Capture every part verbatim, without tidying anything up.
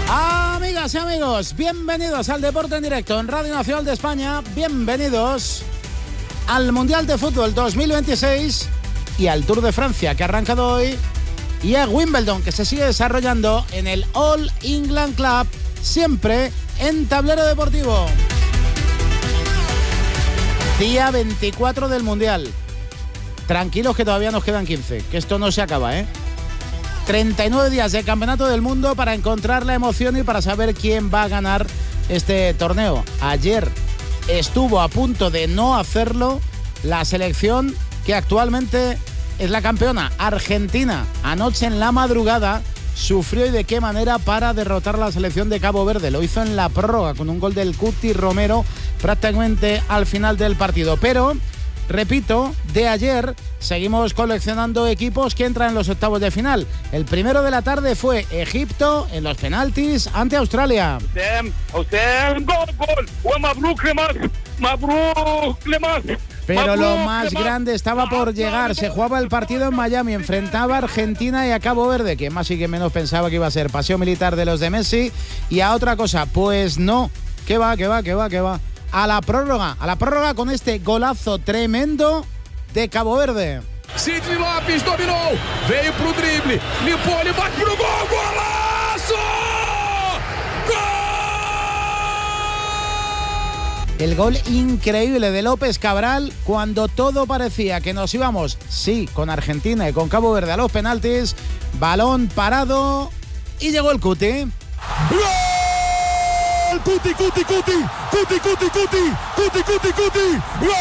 Amigas y amigos, bienvenidos al Deporte en Directo en Radio Nacional de España. Bienvenidos al Mundial de Fútbol dos mil veintiséis y al Tour de Francia que ha arrancado hoy, y a Wimbledon que se sigue desarrollando en el All England Club, siempre en Tablero Deportivo. Día veinticuatro del Mundial. Tranquilos que todavía nos quedan quince, que esto no se acaba, ¿eh? treinta y nueve días de Campeonato del Mundo para encontrar la emoción y para saber quién va a ganar este torneo. Ayer estuvo a punto de no hacerlo la selección que actualmente es la campeona, Argentina. Anoche en la madrugada sufrió, y de qué manera, para derrotar a la selección de Cabo Verde. Lo hizo en la prórroga con un gol del Cuti Romero prácticamente al final del partido. Pero, repito, de ayer seguimos coleccionando equipos que entran en los octavos de final. El primero de la tarde fue Egipto en los penaltis ante Australia. Pero lo más grande estaba por llegar. Se jugaba el partido en Miami, enfrentaba a Argentina y a Cabo Verde, que más y que menos pensaba que iba a ser paseo militar de los de Messi. Y a otra cosa, pues no, que va, que va, que va, que va. A la prórroga, a la prórroga con este golazo tremendo de Cabo Verde. Sidney Lopes dominou, veio pro drible, limpou, ele bate pro gol, golazo! ¡Gol! El gol increíble de López Cabral cuando todo parecía que nos íbamos, sí, con Argentina y con Cabo Verde a los penaltis. Balón parado y llegó el Cuti. ¡Gol! Cuti, Cuti, Cuti, Cuti, Cuti, Cuti, Cuti, Cuti, Cuti,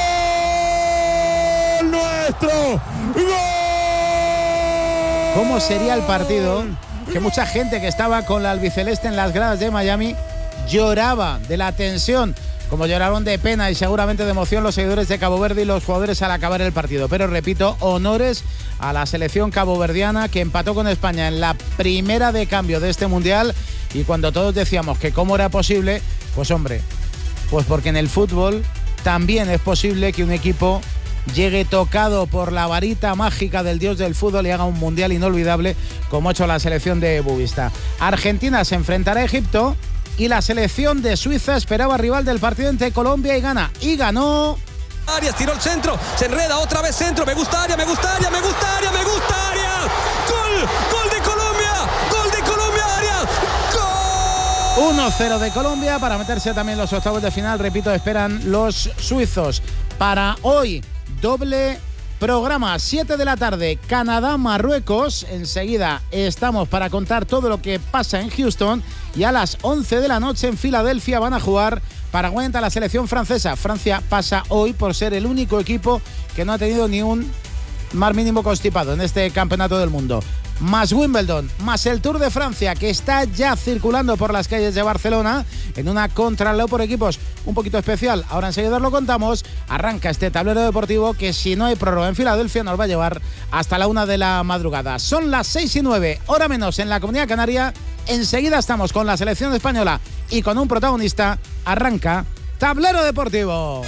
¡gol nuestro! ¡Gol! ¿Cómo sería el partido? Que mucha gente que estaba con la albiceleste en las gradas de Miami lloraba de la tensión, como lloraron de pena y seguramente de emoción los seguidores de Cabo Verde y los jugadores al acabar el partido. Pero repito, honores a la selección caboverdiana que empató con España en la primera de cambio de este Mundial. Y cuando todos decíamos que cómo era posible, pues hombre, pues porque en el fútbol también es posible que un equipo llegue tocado por la varita mágica del dios del fútbol y haga un Mundial inolvidable, como ha hecho la selección de Bubista. Argentina se enfrentará a Egipto y la selección de Suiza esperaba rival del partido entre Colombia y Ghana. Y ganó. Arias tiró el centro, se enreda otra vez centro, me gusta Arias, me gusta Arias, me gusta Arias, me gusta Arias. ¡Gol! ¡Gol de Colombia! ¡Gol de Colombia, Arias! ¡Gol! uno cero de Colombia para meterse también en los octavos de final. Repito, esperan los suizos. Para hoy, doble programa, siete de la tarde, Canadá-Marruecos. Enseguida estamos para contar todo lo que pasa en Houston. Y a las once de la noche en Filadelfia van a jugar Paraguay ante la selección francesa. Francia pasa hoy por ser el único equipo que no ha tenido ni un más mínimo constipado en este campeonato del mundo. Más Wimbledon, más el Tour de Francia, que está ya circulando por las calles de Barcelona en una contrarreloj por equipos un poquito especial. Ahora enseguida os lo contamos. Arranca este tablero deportivo que, si no hay prórroga en Filadelfia, nos va a llevar hasta la una de la madrugada. Son las seis y nueve, hora menos en la Comunidad Canaria. Enseguida estamos con la selección española y con un protagonista. Arranca Tablero Deportivo.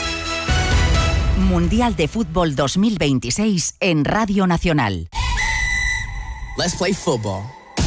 Mundial de Fútbol dos mil veintiséis en Radio Nacional. Let's play football.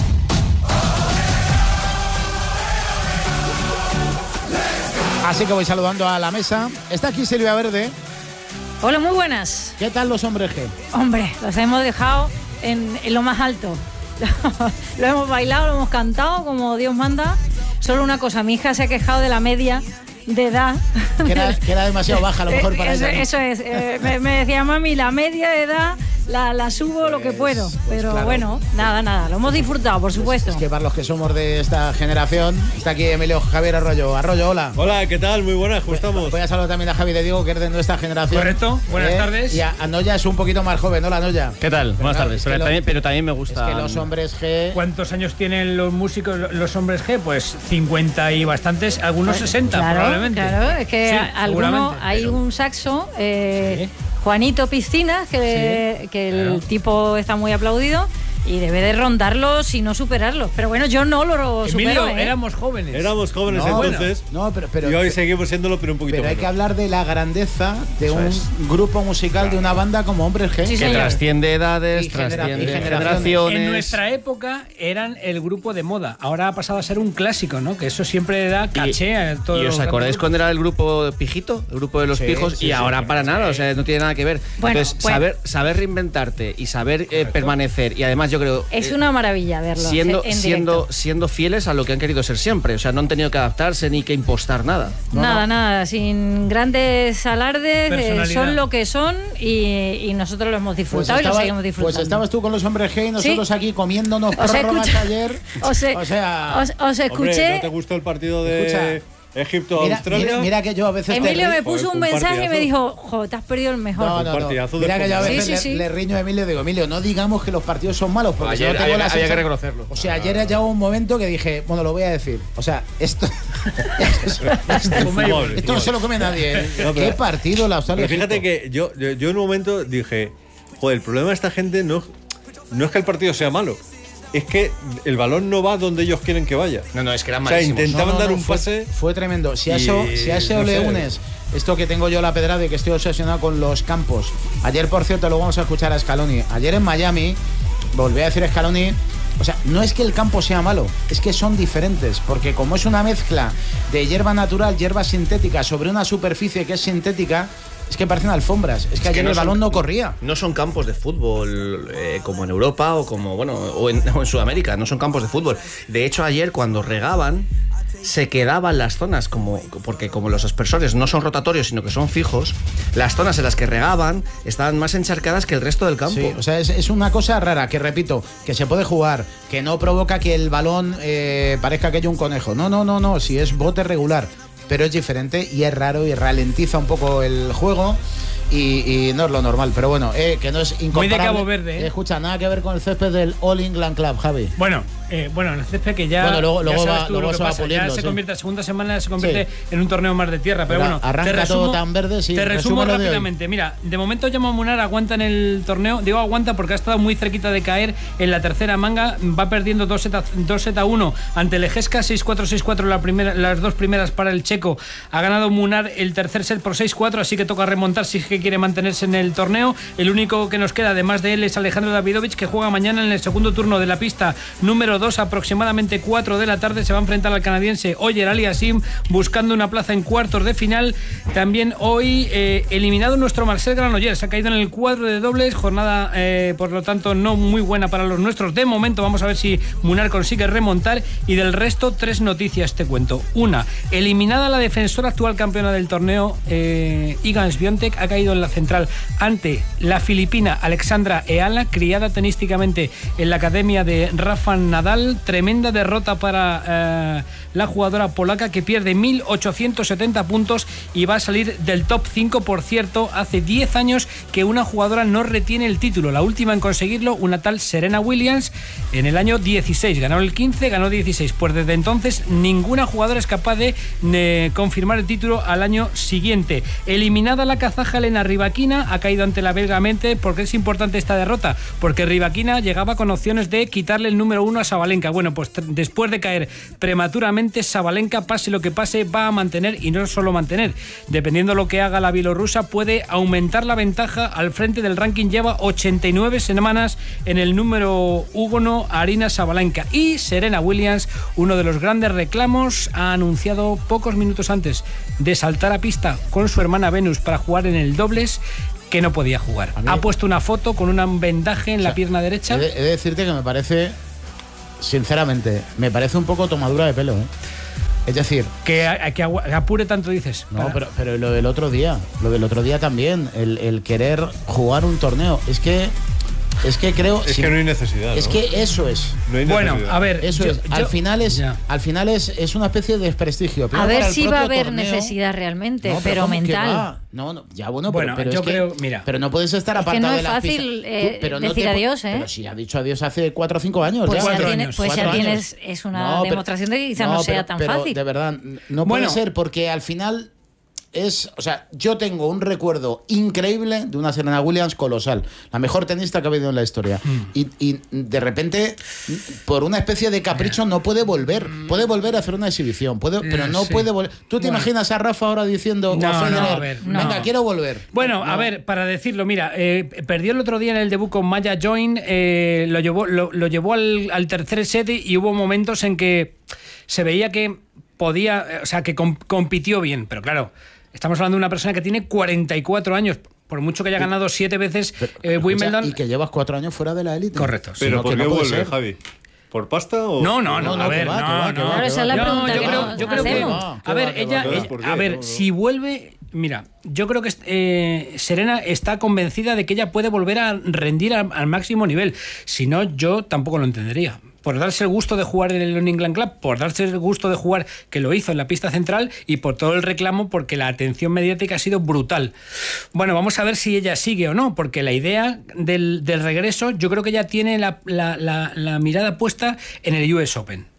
Así que voy saludando a la mesa. Está aquí Silvia Verde. Hola, muy buenas. ¿Qué tal los hombres G? Hombre, los hemos dejado en, en lo más alto. Lo hemos bailado, lo hemos cantado como Dios manda. Solo una cosa, mi hija se ha quejado de la media de edad. Que era, que era demasiado baja a lo mejor para eso, ella, ¿no? Eso es. Eh, me, me decía, mami, la media de edad la, la subo pues, lo que puedo. Pues pero claro. Bueno, nada, nada. Lo hemos disfrutado, por supuesto. Es que para los que somos de esta generación, está aquí Emilio Javier Arroyo. Arroyo, hola. Hola, ¿qué tal? Muy buenas, ¿cómo estamos? Voy a saludar también a Javi de Diego, que es de nuestra generación. Correcto, buenas eh, tardes. Y a, a Noya es un poquito más joven, ¿no? La Noya. ¿Qué tal? Pero buenas claro, tardes. Es Pero, lo, también, pero también me gusta. Es que los hombres G. ¿Cuántos años tienen los músicos, los hombres G? Pues cincuenta y bastantes, algunos pues, sesenta claro, probablemente. Claro, es que sí, algunos, hay pero... un saxo. Eh, sí. Juanito Piscinas, que, sí, que el claro. tipo está muy aplaudido, y debe de rondarlos si no superarlos. Pero bueno, yo no lo Emilio, supero, ¿eh? éramos jóvenes. Éramos jóvenes No, entonces. No, pero, pero, y hoy seguimos siéndolo, pero un poquito pero hay menos. que hablar de la grandeza de Eso un es. grupo musical, Claro. de una banda como Hombres G. Sí, Que señor. trasciende edades, Y genera- trasciende y generaciones. generaciones. En nuestra época eran el grupo de moda. Ahora ha pasado a ser un clásico, ¿no? Que eso siempre da caché a todos ¿Y los os acordáis grandes cuando era el grupo Pijito? El grupo de los Sí, pijos. sí, y sí, ahora sí, para nada, o sea, no tiene nada que ver. Bueno, Entonces, pues- saber, saber reinventarte y saber eh, permanecer. Y además, yo creo. Es eh, una maravilla verlo Siendo, en siendo, directo. siendo fieles a lo que han querido ser siempre. O sea, no han tenido que adaptarse ni que impostar nada. Nada, nada, sin grandes alardes, eh, Personalidad. son lo que son y, y nosotros lo hemos Pues, disfrutado y lo estaba- seguimos disfrutando. pues estabas tú con los Hombres G y nosotros Sí. aquí comiéndonos Os he prórrogas escuchado- ayer. Os, he- o sea, os- os escuché. Hombre, ¿no te gustó el partido de Escucha. Egipto-Australia? mira, mira que yo a veces te Emilio ri- me puso Joder, un fue un mensaje y me partidazo. dijo, jo, te has perdido el mejor. No, Un no, no. partidazo de Mira que yo a fútbol. veces Sí, sí, le, sí. le riño a Emilio y digo, Emilio, no digamos que los partidos son malos, porque Ayer yo tengo había- la había que sensación- reconocerlo. O sea, ayer ya hubo un momento que dije, bueno, lo voy a decir. O sea, esto esto, esto- Fútbol, esto no fútbol. se lo come nadie. ¿eh? No, pero- ¿Qué partido la Australia? Pero fíjate que yo, yo, yo en un momento dije, joder, el problema de esta gente no, no es que el partido sea malo, es que el balón no va donde ellos quieren que vaya. No, no, es que eran O sea, malísimos. intentaban dar un fue, pase. fue tremendo. Si a y eso, si a eso no le sé. unes esto que tengo yo la pedrada y que estoy obsesionado con los campos. Ayer, por cierto, lo vamos a escuchar a Scaloni. Ayer en Miami, volví a decir a Scaloni, o sea, no es que el campo sea malo, es que son diferentes, porque como es una mezcla de hierba natural, hierba sintética sobre una superficie que es sintética, es que parecen alfombras. Es que Es que ayer no el son- balón no corría. No son campos de fútbol eh, como en Europa o como bueno o en, o en Sudamérica, no son campos de fútbol. De hecho, ayer cuando regaban se quedaban las zonas como porque como los aspersores no son rotatorios sino que son fijos, las zonas en las que regaban estaban más encharcadas que el resto del campo. Sí, o sea, es, es una cosa rara, que repito, que se puede jugar, que no provoca que el balón eh, parezca que hay un conejo. No, no, no, no, si es bote regular, pero es diferente y es raro y ralentiza un poco el juego y, y no es lo normal. Pero bueno, eh, que no es incomparable. Muy de Cabo Verde, ¿eh? Escucha, nada que ver con el césped del All England Club, Javi. Bueno, eh, bueno, el césped que ya, Bueno, luego- ya luego sabes va- tú luego lo que se va pasa, puliendo, ya se sí. convierte, la segunda semana se convierte Sí. en un torneo más de tierra, pero Mira, bueno, arranca te resumo, todo tan verde, sí, te resumo resúmelo de hoy. rápidamente. Mira, de momento Llamo Munar aguanta en el torneo, digo aguanta porque ha estado muy cerquita de caer en la tercera manga, va perdiendo dos seta uno ante el Egesca, seis cuatro, seis cuatro la primera, las dos primeras para el checo, ha ganado Munar el tercer set por seis cuatro, así que toca remontar si es que quiere mantenerse en el torneo. El único que nos queda además de él es Alejandro Davidovich, que juega mañana en el segundo turno de la pista número dos, aproximadamente cuatro de la tarde, se va a enfrentar al canadiense Oyer Aliassime buscando una plaza en cuartos de final. También hoy eh, eliminado nuestro Marcel Granollers, se ha caído en el cuadro de dobles, jornada eh, por lo tanto no muy buena para los nuestros de momento. Vamos a ver si Munar consigue remontar, y del resto tres noticias te cuento. Una, eliminada la defensora actual campeona del torneo, eh, Iga Swiatek, ha caído en la central ante la filipina Alexandra Eala, criada tenísticamente en la academia de Rafa Nadal. Tremenda derrota para eh, la jugadora polaca, que pierde mil ochocientos setenta puntos y va a salir del top cinco. Por cierto, hace diez años que una jugadora no retiene el título. La última en conseguirlo, una tal Serena Williams, en el año dieciséis. Ganó el quince, ganó dieciséis. Pues desde entonces ninguna jugadora es capaz de, de confirmar el título al año siguiente. Eliminada la kazaja Elena Rybakina, ha caído ante la belga Mente. ¿Por qué es importante esta derrota? Porque Rybakina llegaba con opciones de quitarle el número uno a Sabalenka. Bueno, pues tr- después de caer prematuramente, Sabalenka, pase lo que pase, va a mantener, y no solo mantener, dependiendo lo que haga la bielorrusa, puede aumentar la ventaja al frente del ranking. Lleva ochenta y nueve semanas en el número uno Aryna Sabalenka. Y Serena Williams, uno de los grandes reclamos, ha anunciado pocos minutos antes de saltar a pista con su hermana Venus para jugar en el dobles que no podía jugar. A mí- Ha puesto una foto con un vendaje en O sea, la pierna derecha. He de, he de decirte que me parece, sinceramente, me parece un poco tomadura de pelo, ¿eh? Es decir, Que, a- que agu- apure tanto, dices. no, Para- pero, pero lo del otro día, lo del otro día también, el, el querer jugar un torneo, es que, es que creo, Es si- que no hay necesidad. es ¿no? que eso es. No hay Bueno, necesidad. a ver, Eso yo- es, al yo- final es, Ya. al final es, es una especie de desprestigio. A Primero ver para el si va a propio haber torneo. necesidad realmente, No, pero ¿cómo que mental. va? No, no, ya bueno, Bueno, pero, pero yo es que, creo- mira. pero no puedes estar Es que apartado no de es la fácil, pista. eh, pero decir te- adiós, ¿eh? Pero si ha dicho adiós hace cuatro o cinco años. Pues ya. ya, Cuatro tiene- años. pues ya Cuatro años. tienes, es una No, pero- demostración de que quizá no, sea pero- tan pero fácil. De verdad, no Bueno. puede ser, porque al final es, o sea, yo tengo un recuerdo increíble de una Serena Williams colosal, la mejor tenista que ha habido en la historia. Mm. Y, y de repente, por una especie de capricho, no puede volver. Puede volver a hacer una exhibición, puede, pero no sí. puede volver. ¿Tú te bueno. imaginas a Rafa ahora diciendo, no, a Federer, no, a ver, venga, no. quiero volver? Bueno, no. a ver, para decirlo, mira, eh, perdió el otro día en el debut con Maya Join, eh, lo llevó, lo, lo llevó al, al tercer set y hubo momentos en que se veía que podía, o sea, que com- compitió bien, pero claro, estamos hablando de una persona que tiene cuarenta y cuatro años, por mucho que haya ganado siete veces pero, eh, Wimbledon. Y que llevas cuatro años fuera de la élite. Correcto. Pero sino ¿por qué no vuelve, ser. Javi? ¿Por pasta o...? No, no, no, no, a no, ver, que va, no, que va, no. que va, Claro, esa es la No, pregunta yo que creo, nos yo creo que... hacemos. A ver, ella... va, eh, ¿por qué? A ver, No, no. si vuelve... Mira, yo creo que eh, Serena está convencida de que ella puede volver a rendir al, al máximo nivel. Si no, yo tampoco lo entendería. Por darse el gusto de jugar en el New England Club, por darse el gusto de jugar, que lo hizo en la pista central, y por todo el reclamo, porque la atención mediática ha sido brutal. Bueno, vamos a ver si ella sigue o no, porque la idea del, del regreso, yo creo que ella tiene la, la, la, la mirada puesta en el U S Open.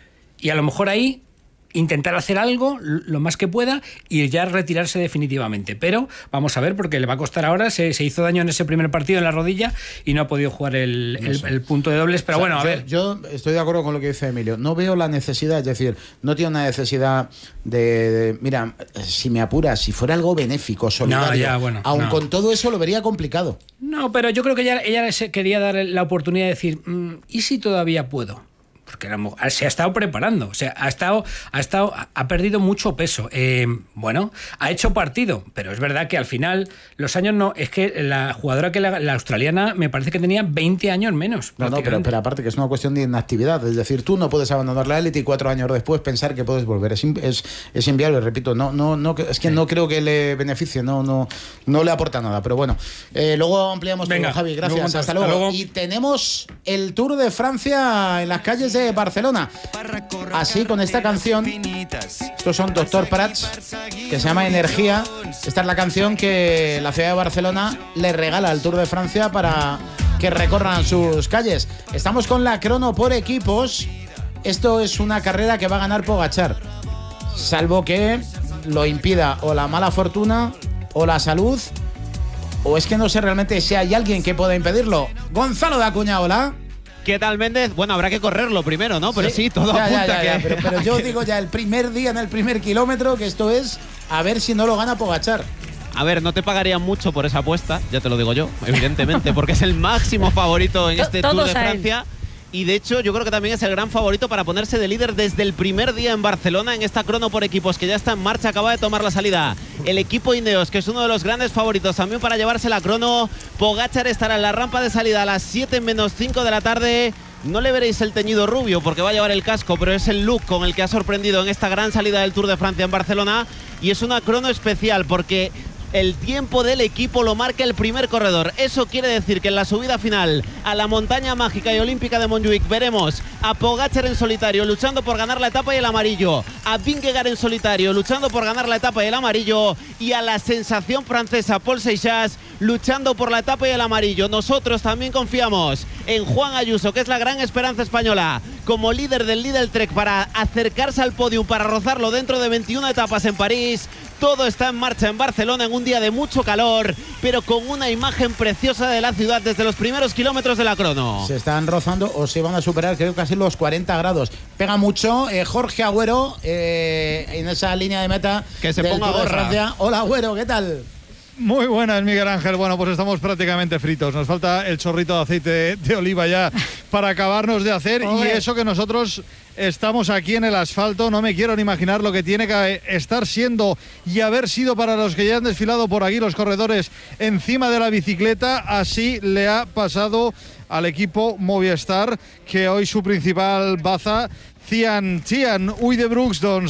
Y a lo mejor ahí intentar hacer algo lo más que pueda y ya retirarse definitivamente. Pero vamos a ver, porque le va a costar ahora. Se, se hizo daño en ese primer partido en la rodilla y no ha podido jugar el, no el, el punto de dobles. Pero o sea, bueno, a yo, ver. Yo estoy de acuerdo con lo que dice Emilio. No veo la necesidad, es decir, no tiene una necesidad de, de mira, si me apuras, si fuera algo benéfico, solidario, no, ya, bueno, aun no. con todo eso lo vería complicado. No, pero yo creo que ella, ella quería dar la oportunidad de decir, mmm, ¿y si todavía puedo? Porque se ha estado preparando, o sea, ha estado, ha estado, ha perdido mucho peso. Eh, bueno, ha hecho partido, pero es verdad que al final los años no, es que la jugadora que la, la australiana me parece que tenía veinte años menos. No, no, pero, pero aparte que es una cuestión de inactividad, es decir, tú no puedes abandonar la élite y cuatro años después pensar que puedes volver, es, es, es inviable, repito, no, no, no, es que sí. no creo que le beneficie, no, no, no le aporta nada, pero bueno, eh, luego ampliamos. Venga, todo, Javi, gracias, luego, hasta, luego. hasta luego. Y tenemos el Tour de Francia en las calles de Barcelona. Así, con esta canción, estos son Doctor Prats, que se llama Energía. Esta es la canción que la ciudad de Barcelona le regala al Tour de Francia para que recorran sus calles. Estamos con la crono por equipos. Esto es una carrera que va a ganar Pogačar, salvo que lo impida o la mala fortuna o la salud, o es que no sé realmente si hay alguien que pueda impedirlo. Gonzalo de Acuña, hola. ¿Qué tal, Méndez? Bueno, habrá que correrlo primero, ¿no? Pero sí, sí todo ya, apunta ya, ya, que... ya, pero, pero yo digo ya el primer día en el primer kilómetro, que esto es a ver si no lo gana Pogačar. A ver, no te pagaría mucho por esa apuesta, ya te lo digo yo, evidentemente, porque es el máximo favorito en este Tour de Francia. Y de hecho, yo creo que también es el gran favorito para ponerse de líder desde el primer día en Barcelona en esta crono por equipos que ya está en marcha, acaba de tomar la salida. El equipo Ineos, que es uno de los grandes favoritos también para llevarse la crono. Pogačar estará en la rampa de salida a las siete menos cinco de la tarde. No le veréis el teñido rubio porque va a llevar el casco, pero es el look con el que ha sorprendido en esta gran salida del Tour de Francia en Barcelona. Y es una crono especial porque el tiempo del equipo lo marca el primer corredor. Eso quiere decir que en la subida final a la montaña mágica y olímpica de Montjuic veremos a Pogačar en solitario luchando por ganar la etapa y el amarillo, a Vingegaard en solitario luchando por ganar la etapa y el amarillo, y a la sensación francesa Paul Seixas luchando por la etapa y el amarillo. Nosotros también confiamos en Juan Ayuso, que es la gran esperanza española, como líder del Lidl Trek para acercarse al podio, para rozarlo dentro de veintiuna etapas en París. Todo está en marcha en Barcelona en un día de mucho calor, pero con una imagen preciosa de la ciudad desde los primeros kilómetros de la crono. Se están rozando o se van a superar, creo, casi los cuarenta grados. Pega mucho eh, Jorge Agüero eh, en esa línea de meta. Que se del ponga Tour de gorra. Francia. Hola, Agüero, ¿qué tal? Muy buenas, Miguel Ángel. Bueno, pues estamos prácticamente fritos. Nos falta el chorrito de aceite de, de oliva ya para acabarnos de hacer. Hombre. Y eso que nosotros estamos aquí en el asfalto, no me quiero ni imaginar lo que tiene que estar siendo y haber sido para los que ya han desfilado por aquí, los corredores encima de la bicicleta. Así le ha pasado al equipo Movistar, que hoy su principal baza, Cian Cian Uy de Brooks, don